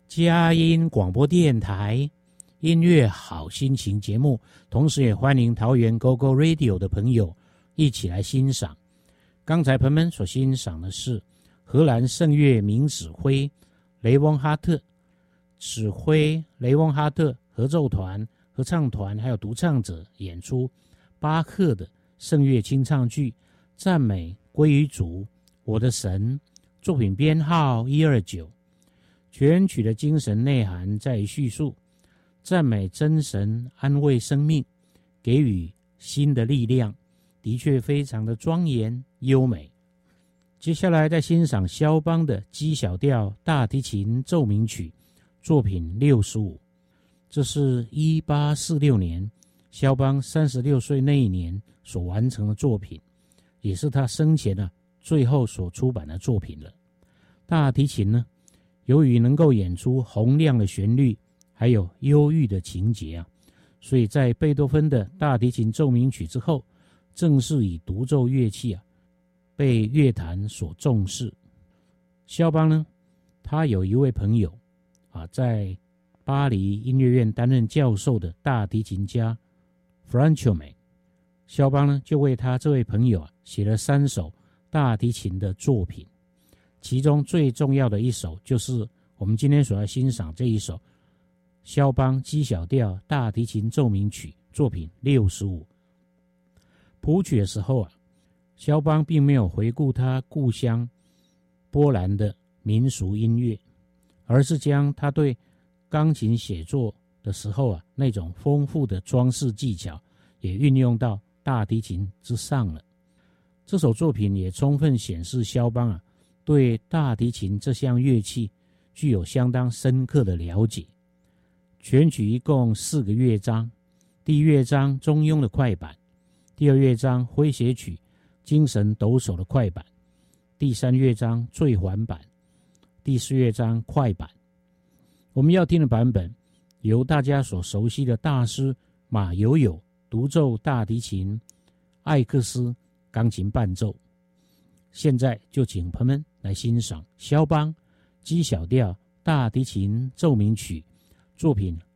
佳音广播电台音乐好心情节目，同时也欢迎桃园 GoGo Radio 的朋友一起来欣赏。刚才朋友们所欣赏的是荷兰圣乐名指挥雷翁哈特指挥雷翁哈特合奏团、合唱团还有独唱者演出巴赫的圣乐清唱剧《赞美归于主，我的神》，作品编号129。全曲的精神内涵在于叙述赞美真神安慰生命，给予新的力量，的确非常的庄严优美。接下来再欣赏肖邦的 G 小调大提琴奏鸣曲作品65，这是1846年肖邦36岁那一年所完成的作品，也是他生前最后所出版的作品了。大提琴呢，由于能够演出洪亮的旋律还有忧郁的情节所以在贝多芬的大提琴奏鸣曲之后，正式以独奏乐器被乐坛所重视。肖邦呢，他有一位朋友在巴黎音乐院担任教授的大提琴家 Franchomme， 肖邦呢就为他这位朋友写了3首大提琴的作品，其中最重要的一首就是我们今天所要欣赏这一首肖邦 G 小调大提琴奏鸣曲作品65。谱曲的时候肖邦并没有回顾他故乡波兰的民俗音乐，而是将他对钢琴写作的时候那种丰富的装饰技巧也运用到大提琴之上了。这首作品也充分显示肖邦对大提琴这项乐器具有相当深刻的了解。全曲一共4个乐章，第一乐章中庸的快板，第二乐章诙谐曲精神抖擞的快板，第3乐章最缓板，第4乐章快板。我们要听的版本由大家所熟悉的大师马友友独奏大提琴，艾克斯钢琴伴奏。现在就请朋友们来欣赏肖邦 G 小调大提琴奏鸣曲作品